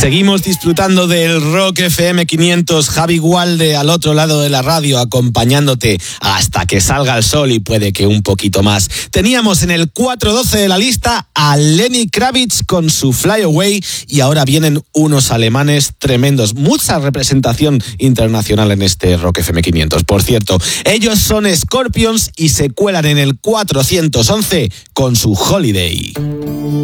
Seguimos disfrutando del Rock FM 500, Javi Gualde al otro lado de la radio acompañándote hasta que salga el sol y puede que un poquito más. Teníamos en el 412 de la lista a Lenny Kravitz con su Fly Away y ahora vienen unos alemanes tremendos. Mucha representación internacional en este Rock FM 500. Por cierto, ellos son Scorpions y se cuelan en el 411 con su Holiday.